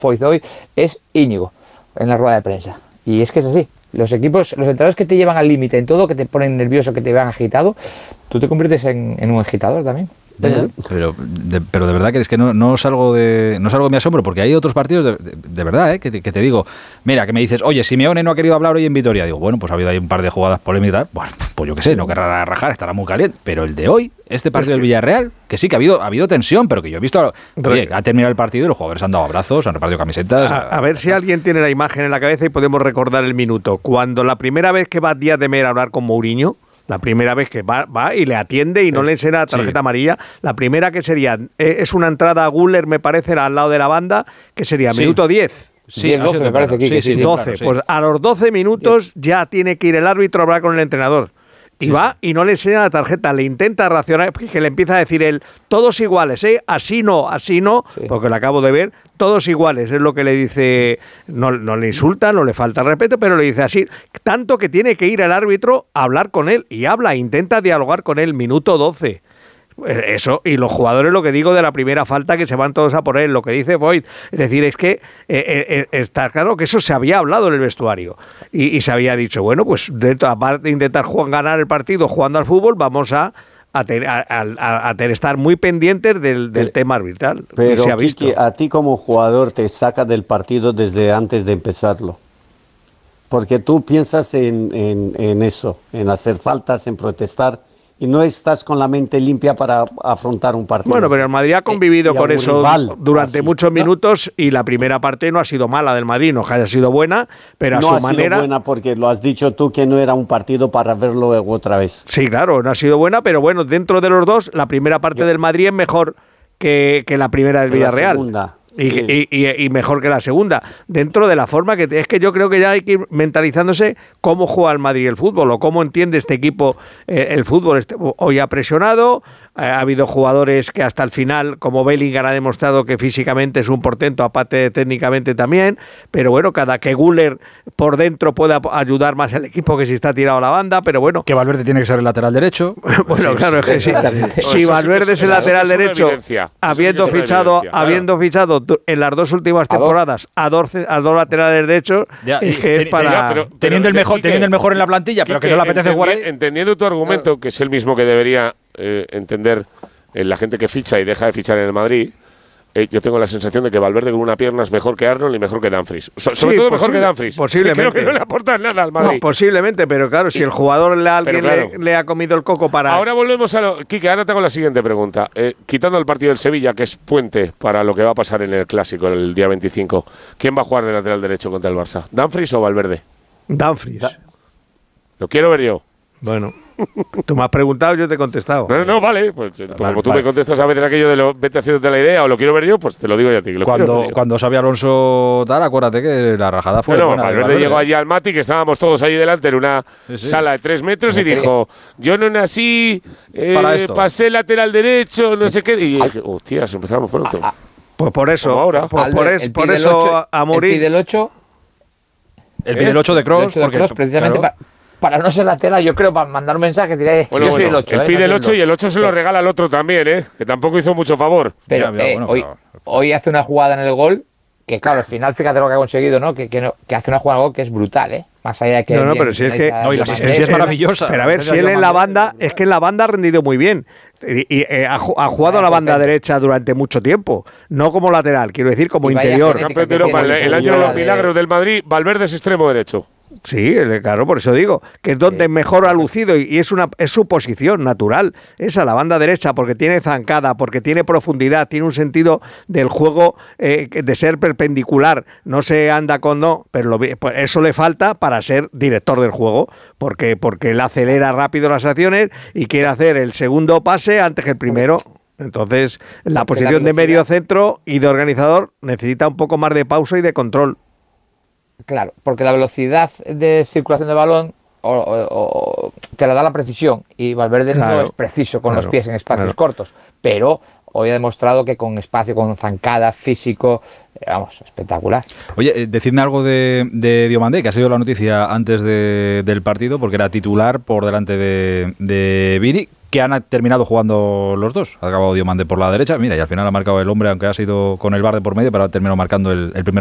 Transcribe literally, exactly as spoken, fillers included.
Foyth hoy es Íñigo en la rueda de prensa. Y es que es así. Los equipos, los entrenadores que te llevan al límite en todo, que te ponen nervioso, que te vean agitado, tú te conviertes en, en un agitador también. Pero de, pero de verdad que es que no, no salgo de no salgo de mi asombro, porque hay otros partidos de, de, de verdad, ¿eh? que, te, que te digo, mira, que me dices, oye, Simeone no ha querido hablar hoy en Vitoria. Digo, bueno, pues ha habido ahí un par de jugadas polémicas. Bueno, pues yo qué sé, no querrá rajar, estará muy caliente. Pero el de hoy, este partido del Villarreal, que sí que ha habido, ha habido tensión, pero que yo he visto, oye, ha terminado el partido y los jugadores han dado abrazos, han repartido camisetas. A, a ver si alguien tiene la imagen en la cabeza y podemos recordar el minuto. Cuando la primera vez que va Díaz de Mera a hablar con Mourinho, la primera vez que va, va y le atiende y sí. no le enseña la tarjeta sí. amarilla. La primera que sería, eh, es una entrada a Guller, me parece, al lado de la banda, que sería sí. minuto diez. Sí, diez, doce, me parece. Sí, sí, sí, doce. Claro, sí. Pues a los doce minutos sí. ya tiene que ir el árbitro a hablar con el entrenador. Y sí. va y no le enseña la tarjeta, le intenta racionar, que le empieza a decir él, todos iguales, ¿eh? Así no, así no, sí. porque lo acabo de ver, todos iguales, es lo que le dice, no, no le insulta, no le falta respeto, pero le dice así, tanto que tiene que ir el árbitro a hablar con él, y habla, intenta dialogar con él, minuto doce. Eso, y los jugadores, lo que digo de la primera falta, que se van todos a por él, lo que dice Foyth, es decir, es que eh, eh, está claro que eso se había hablado en el vestuario y, y se había dicho, bueno, pues de, aparte de intentar jugar, ganar el partido jugando al fútbol, vamos a a, ter, a, a, a ter, estar muy pendientes del, del tema arbitral. Pero se ha visto. Kiki, a ti como jugador te saca del partido desde antes de empezarlo, porque tú piensas en, en, en eso, en hacer faltas, en protestar, y no estás con la mente limpia para afrontar un partido. Bueno, pero el Madrid ha convivido eh, con eso rival, durante así. muchos minutos, y la primera parte no ha sido mala del Madrid, no que haya sido buena, pero no a su ha manera... No ha sido buena porque lo has dicho tú, que no era un partido para verlo otra vez. Sí, claro, no ha sido buena, pero bueno, dentro de los dos, la primera parte Yo... del Madrid es mejor que, que la primera del Villarreal. La segunda. Y, sí. y, y, y mejor que la segunda, dentro de la forma que... Es que yo creo que ya hay que ir mentalizándose cómo juega el Madrid el fútbol, o cómo entiende este equipo eh, el fútbol. Este, hoy ha presionado, eh, ha habido jugadores que hasta el final, como Bellingham, ha demostrado que físicamente es un portento, aparte técnicamente también, pero bueno, cada que Güler por dentro pueda ayudar más al equipo que si está tirado a la banda, pero bueno... Que Valverde tiene que ser el lateral derecho. Bueno, sí, claro, es que sí. Si Valverde es el lateral derecho, habiendo fichado, habiendo fichado en las dos últimas temporadas a dos, a dos laterales derechos, ya, es que es para... Ya, pero, pero, teniendo, el mejor, teniendo el mejor en la plantilla, pero que no le apetece jugar ahí. Entendiendo tu argumento, que es el mismo que debería eh, entender eh, la gente que ficha y deja de fichar en el Madrid, eh, yo tengo la sensación de que Valverde con una pierna es mejor que Arnold y mejor que Dumfries. So, sobre sí, todo mejor que Dumfries. Posiblemente. Creo que no le aporta nada al Madrid. No, posiblemente, pero claro, si el jugador le, alguien claro. le, le ha comido el coco para... Ahora volvemos a lo... Quique, ahora tengo la siguiente pregunta. Eh, quitando el partido del Sevilla, que es puente para lo que va a pasar en el Clásico el día veinticinco, ¿quién va a jugar de lateral derecho contra el Barça? ¿Dumfries o Valverde? Dumfries. Da Lo quiero ver yo. Bueno, tú me has preguntado, yo te he contestado. No, no, vale. Pues, pues vale, como tú vale. me contestas a veces aquello de lo vete haciéndote la idea o lo quiero ver yo, pues te lo digo yo a ti. Lo cuando cuando Xabi Alonso tal, acuérdate que la rajada fue bueno, buena. Valverde, Valverde llegó allí al Mati, que estábamos todos ahí delante en una sí, sí. sala de tres metros y dijo, yo no nací, eh, para esto. pasé lateral derecho, no sé qué. Y dije, hostias, empezamos pronto. Ah, ah. Pues por eso, ahora. Por, por, es, por eso a morir. El Pi del ocho. El Pi del ocho de Kroos. Precisamente claro. para... Para no ser la tela, yo creo, para mandar un mensaje, diré, bueno, yo bueno, soy el ocho. El eh, pide no el ocho y el ocho se lo regala al otro también, ¿eh? Que tampoco hizo mucho favor. Pero ya, ya, eh, bueno, hoy, claro. hoy hace una jugada en el gol, que claro, al final fíjate lo que ha conseguido, ¿no? Que, que, no, que hace una jugada en el gol que es brutal, ¿eh? Más allá de que... No, no, pero si es que... No, y la asistencia es maravillosa. Pero a ver, si él en la banda, es que en la banda ha rendido muy bien. Y, y eh, ha, ha jugado a la banda derecha durante mucho tiempo. No como lateral, quiero decir, como interior. Campeón de Europa, el, el año de los milagros del Madrid, Valverde es extremo derecho. Sí, claro, por eso digo, que es donde sí. mejor ha lucido y es una es su posición natural, esa la banda derecha, porque tiene zancada, porque tiene profundidad, tiene un sentido del juego eh, de ser perpendicular, no se anda con no, pero lo, pues eso le falta para ser director del juego, porque porque él acelera rápido las acciones y quiere hacer el segundo pase antes que el primero. Entonces, la porque posición la de medio centro y de organizador necesita un poco más de pausa y de control. Claro, porque la velocidad de circulación del balón o, o, o, te la da la precisión y Valverde claro, no es preciso con claro, los pies en espacios claro. cortos, pero hoy ha demostrado que con espacio, con zancada, físico, eh, vamos, espectacular. Oye, eh, decidme algo de, de Diomandé, que ha sido la noticia antes de, del partido, porque era titular por delante de, de Vini, que han terminado jugando los dos. Ha acabado Diomande por la derecha, mira, y al final ha marcado el hombre, aunque ha sido con el V A R de por medio, pero ha terminado marcando el, el primer